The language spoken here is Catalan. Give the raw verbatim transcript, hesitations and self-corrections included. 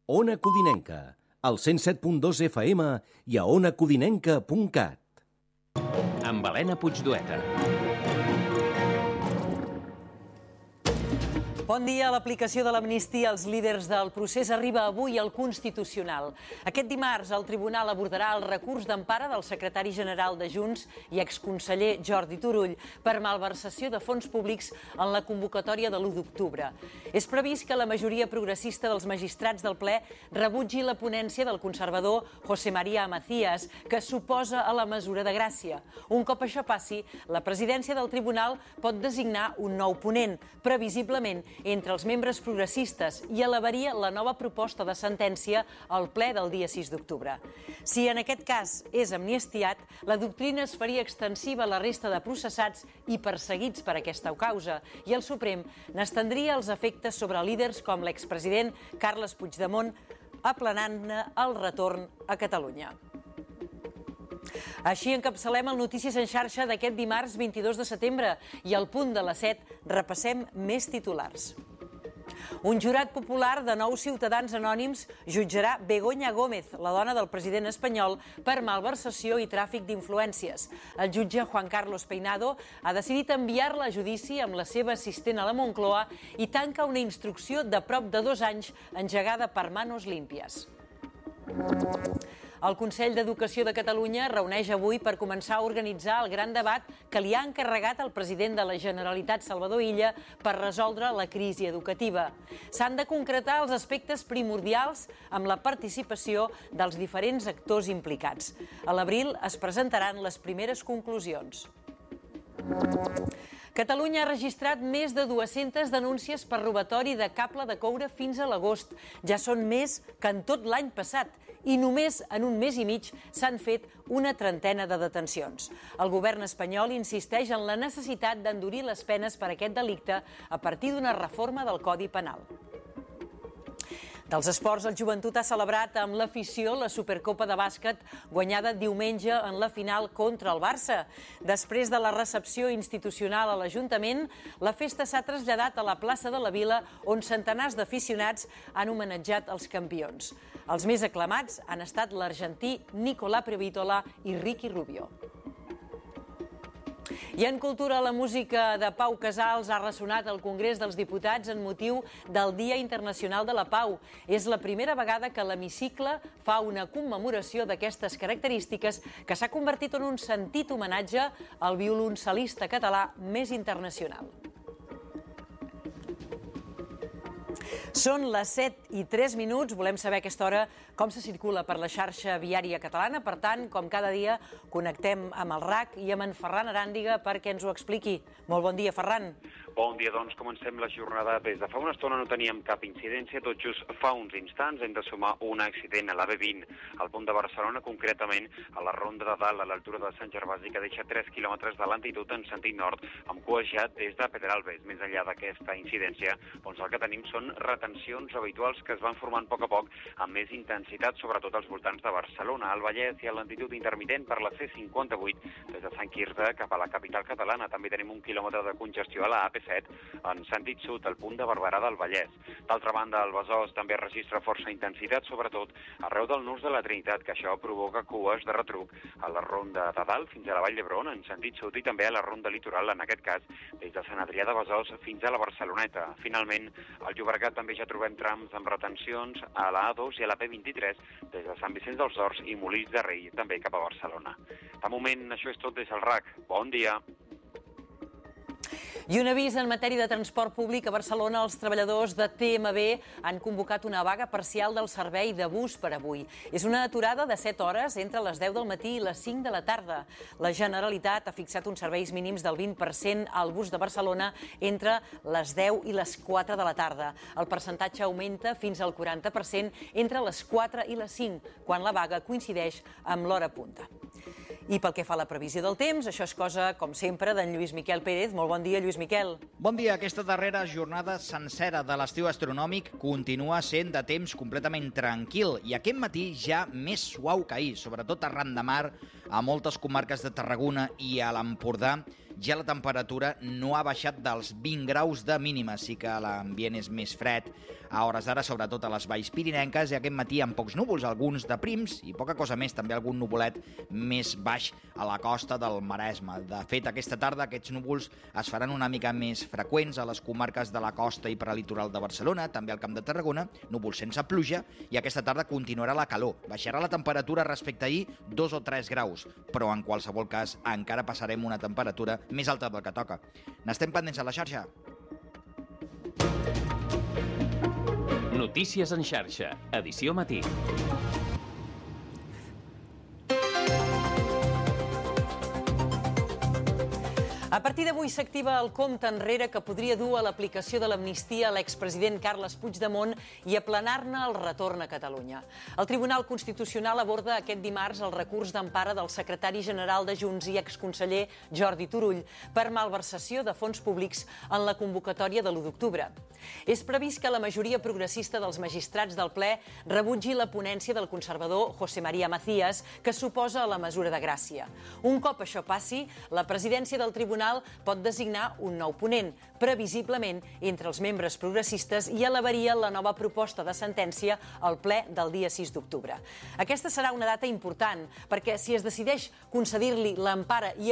Ona Codinenca, al cent set punt dos F M i a ona codinenca punt cat. Amb Helena Puigdueta. Bon dia. L'aplicació de l'amnistia als líders del procés arriba avui al Constitucional. Aquest dimarts el Tribunal abordarà el recurs d'empara del secretari general de Junts i exconseller Jordi Turull per malversació de fons públics en la convocatòria de l'u d'octubre. És previst que la majoria progressista dels magistrats del ple rebutgi la ponència del conservador José María Macías, que s'oposa a la mesura de gràcia. Un cop això passi, la presidència del Tribunal pot designar un nou ponent, previsiblement entre els membres progressistes, i elevaria la nova proposta de sentència al ple del dia sis d'octubre. Si en aquest cas és amnistiat, la doctrina es faria extensiva a la resta de processats i perseguits per aquesta causa, i el Suprem n'estendria els efectes sobre líders com l'expresident Carles Puigdemont, aplanant-ne el retorn a Catalunya. Així encapçalem el Notícies en xarxa d'aquest dimarts vint-i-dos de setembre i al punt de les set repassem més titulars. Un jurat popular de nou ciutadans anònims jutjarà Begoña Gómez, la dona del president espanyol, per malversació i tràfic d'influències. El jutge Juan Carlos Peinado ha decidit enviar-la a judici amb la seva assistent a la Moncloa i tanca una instrucció de prop de dos anys engegada per Manos Limpias. El Consell d'Educació de Catalunya reuneix avui per començar a organitzar el gran debat que li ha encarregat el president de la Generalitat, Salvador Illa, per resoldre la crisi educativa. S'han de concretar els aspectes primordials amb la participació dels diferents actors implicats. A l'abril es presentaran les primeres conclusions. Catalunya ha registrat més de dues-centes denúncies per robatori de cable de coure fins a l'agost. Ja són més que en tot l'any passat i només en un mes i mig s'han fet una trentena de detencions. El govern espanyol insisteix en la necessitat d'endurir les penes per aquest delicte a partir d'una reforma del Codi Penal. Dels esports, el Joventut ha celebrat amb l'afició la Supercopa de bàsquet guanyada diumenge en la final contra el Barça. Després de la recepció institucional a l'Ajuntament, la festa s'ha traslladat a la plaça de la Vila, on centenars d'aficionats han homenatjat els campions. Els més aclamats han estat l'argentí Nicolà Prevítola i Ricky Rubio. I en cultura, la música de Pau Casals ha ressonat al Congrés dels Diputats en motiu del Dia Internacional de la Pau. És la primera vegada que l'hemicicle fa una commemoració d'aquestes característiques que s'ha convertit en un sentit homenatge al violoncel·lista català més internacional. Són les set i tres minuts. Volem saber a aquesta hora com se circula per la xarxa viària catalana. Per tant, com cada dia, connectem amb el R A C i amb en Ferran Aràndiga perquè ens ho expliqui. Molt bon dia, Ferran. Bon dia, doncs comencem la jornada. Des de fa una estona no teníem cap incidència, tot just fa uns instants hem de sumar un accident a l'A B vint, al punt de Barcelona, concretament a la Ronda de Dalt, a l'altura de Sant Gervasi, que deixa tres quilòmetres de lentitud en sentit nord, amb cua ja des de Pedralbes. Més enllà d'aquesta incidència, doncs el que tenim són retencions habituals que es van formant a poc a poc amb més intensitat, sobretot als voltants de Barcelona. Al Vallès hi ha lentitud intermitent per la C cinquanta-vuit des de Sant Quirze cap a la capital catalana. També tenim un quilòmetre de congestió a la A P set en sentit sud, al punt de Barberà del Vallès. D'altra banda, el Besòs també registra força intensitat, sobretot arreu del nus de la Trinitat, que això provoca cues de retruc a la Ronda de Dalt fins a la Vall d'Hebron en sentit sud i també a la Ronda Litoral, en aquest cas des de Sant Adrià de Besòs fins a la Barceloneta. Finalment, al Llobregat també ja trobem trams amb retencions a la A dos i a la P vint-i-tres des de Sant Vicenç dels Horts i Molins de Rei, també cap a Barcelona. De moment, això és tot des del R A C. Bon dia. I un avís en matèria de transport públic. A Barcelona, els treballadors de T M B han convocat una vaga parcial del servei de bus per avui. És una aturada de set hores entre les deu del matí i les cinc de la tarda. La Generalitat ha fixat uns serveis mínims del vint per cent al bus de Barcelona entre les deu i les quatre de la tarda. El percentatge augmenta fins al quaranta per cent entre les quatre i les cinc, quan la vaga coincideix amb l'hora punta. I pel que fa a la previsió del temps, això és cosa, com sempre, d'en Lluís Miquel Pérez. Molt bon dia, Lluís Miquel. Bon dia. Aquesta darrera jornada sencera de l'estiu astronòmic continua sent de temps completament tranquil i aquest matí ja més suau que ahir, sobretot arran de mar, a moltes comarques de Tarragona i a l'Empordà ja la temperatura no ha baixat dels vint graus de mínima. Sí que l'ambient és més fred a hores d'ara, sobretot a les valls pirinenques, i aquest matí amb pocs núvols, alguns de prims i poca cosa més, també algun nuvolet més baix a la costa del Maresme. De fet, aquesta tarda aquests núvols es faran una mica més freqüents a les comarques de la costa i prelitoral de Barcelona, també al Camp de Tarragona, núvols sense pluja, i aquesta tarda continuarà la calor. Baixarà la temperatura respecte a ahir dos o tres graus, però en qualsevol cas encara passarem una temperatura més alta del que toca. N'estem pendents a la xarxa? Notícies en xarxa, edició matí. A partir d'avui s'activa el compte enrere que podria dur a l'aplicació de l'amnistia a l'expresident Carles Puigdemont i aplanar-ne el retorn a Catalunya. El Tribunal Constitucional aborda aquest dimarts el recurs d'empara del secretari general de Junts i exconseller Jordi Turull per malversació de fons públics en la convocatòria de l'u d'octubre. És previst que la majoria progressista dels magistrats del ple rebutgi la ponència del conservador José María Macías, que s'oposa a la mesura de gràcia. Un cop això passi, la presidència del Tribunal pot designar un nou ponent, previsiblement entre els membres progressistes, i elevaria la nova proposta de sentència al ple del dia sis d'octubre. Aquesta serà una data important, perquè si es decideix concedir-li l'empara i